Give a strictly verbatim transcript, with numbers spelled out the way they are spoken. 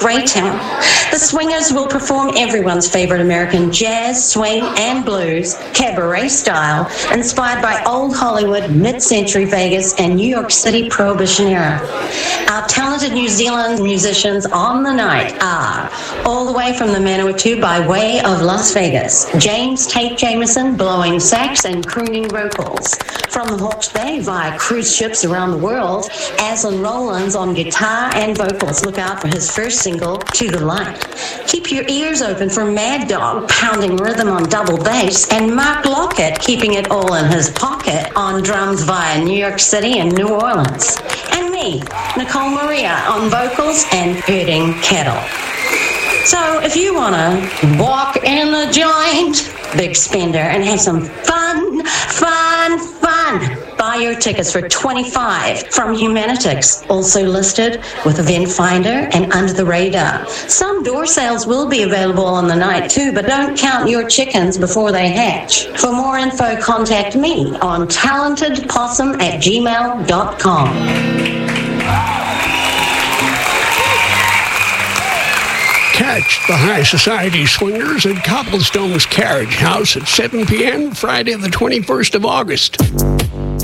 Greytown. The Swingers will perform everyone's favorite American jazz, swing, and blues, cabaret style, inspired by old Hollywood, mid-century Vegas, and New York City Prohibition era. Our talented New Zealand musicians on the night are, all the way from the Manawatu by way of Las Vegas, James Tate Jameson blowing sax and crooning vocals. From the Hawke's Bay via cruise ships around the world, Aslan Rollins on guitar and vocals. Look out for his first single, To the Light. Keep your ears open for Mad Dog pounding rhythm on double bass, and Mark Lockett keeping it all in his pocket on drums via New York City and New Orleans. And me, Nicole Maria, on vocals and herding cattle. So if you want to walk in the joint, big spender, and have some fun, fun, fun, buy your tickets for twenty-five dollars from Humanitix, also listed with Event Finder and Under the Radar. Some door sales will be available on the night too, but don't count your chickens before they hatch. For more info, contact me on talentedpossum at gmail dot com. Catch the High Society Swingers at Cobblestone's Carriage House at seven p.m. Friday the twenty-first of August.